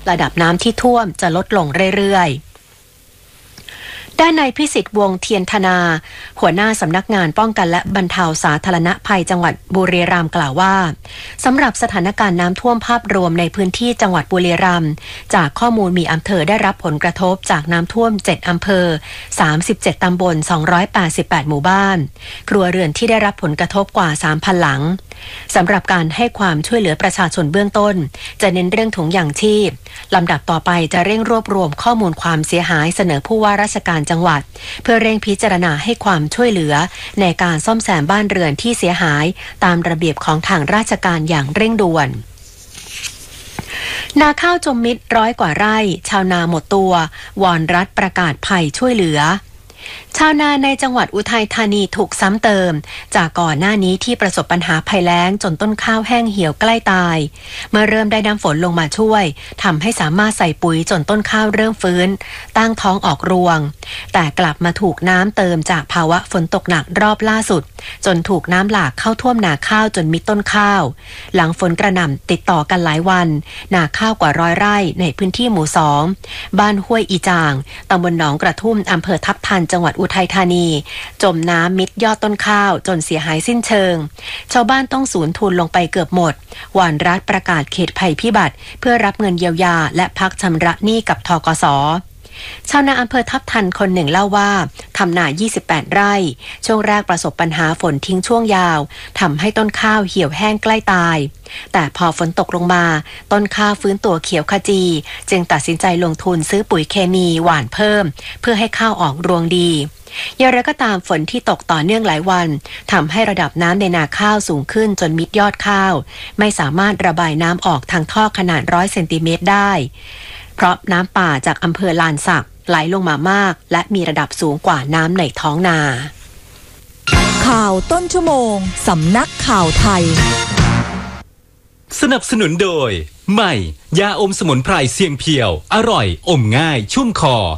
ระดับน้ำที่ท่วมจะลดลงเรื่อยๆด้านนายพิสิทธิ์วงเทียนธนาหัวหน้าสำนักงานป้องกันและบรรเทาสาธารณภัยจังหวัดบุรีรัมย์กล่าวว่าสำหรับสถานการณ์น้ำท่วมภาพรวมในพื้นที่จังหวัดบุรีรัมย์จากข้อมูลมีอำเภอได้รับผลกระทบจากน้ำท่วม7อำเภอ37ตำบล288หมู่บ้านครัวเรือนที่ได้รับผลกระทบกว่า 3,000 หลังสำหรับการให้ความช่วยเหลือประชาชนเบื้องต้นจะเน้นเรื่องถุงยางชีพลำดับต่อไปจะเร่งรวบรวมข้อมูลความเสียหายเสนอผู้ว่าราชการจังหวัดเพื่อเร่งพิจารณาให้ความช่วยเหลือในการซ่อมแซมบ้านเรือนที่เสียหายตามระเบียบของทางราชการอย่างเร่งด่วนนาข้าวจมมิตร100 กว่าไร่ชาวนาหมดตัววอนรัฐประกาศภัยช่วยเหลือชาวนาในจังหวัดอุทัยธานีถูกซ้ำเติมจากก่อนหน้านี้ที่ประสบปัญหาภัยแล้งจนต้นข้าวแห้งเหี่ยวใกล้ตายเมื่อเริ่มได้น้ำฝนลงมาช่วยทำให้สามารถใส่ปุ๋ยจนต้นข้าวเริ่มฟื้นตั้งท้องออกรวงแต่กลับมาถูกน้ำเติมจากภาวะฝนตกหนักรอบล่าสุดจนถูกน้ำหลากเข้าท่วมนาข้าวจนมิดต้นข้าวหลังฝนกระหน่ำติดต่อกันหลายวันนาข้าวกว่า100 ไร่ในพื้นที่หมู่2บ้านห้วยอีจางตำบลหนองกระทุ่มอำเภอทับทันจังหวัดอุทัยธานีจมน้ำมิดยอดต้นข้าวจนเสียหายสิ้นเชิงชาวบ้านต้องสูญทุนลงไปเกือบหมดวอนรัฐประกาศเขตภัยพิบัติเพื่อรับเงินเยียวยาและพักชำระหนี้กับธกส.ชาวนาอำเภอทับทันคนหนึ่งเล่าว่าทำนา28 ไร่ช่วงแรกประสบปัญหาฝนทิ้งช่วงยาวทำให้ต้นข้าวเหี่ยวแห้งใกล้ตายแต่พอฝนตกลงมาต้นข้าวฟื้นตัวเขียวขจีจึงตัดสินใจลงทุนซื้อปุ๋ยเคมีหว่านเพิ่มเพื่อให้ข้าวออกรวงดีอย่างไรก็ตามฝนที่ตกต่อเนื่องหลายวันทำให้ระดับน้ำในนาข้าวสูงขึ้นจนมิดยอดข้าวไม่สามารถระบายน้ำออกทางท่อขนาด100 เซนติเมตรได้เพราะน้ำป่าจากอำเภอลานสักไหลลงมามากและมีระดับสูงกว่าน้ำในท้องนาข่าวต้นชั่วโมงสำนักข่าวไทยสนับสนุนโดยใหม่ยาอมสมุนไพรเสียงเพียวอร่อยอมง่ายชุ่มคอ